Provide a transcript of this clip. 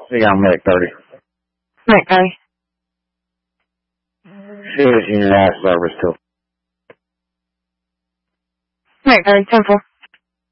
See you on Medic 30. Medic 30. See you in your last service too. Medic 30, 10-4.